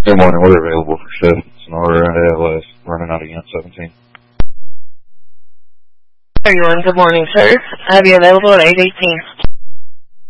Good morning. We're available for shift. Sonora and ALS running out of Unit 17. Everyone, good morning, sir. I have you available at 8:18.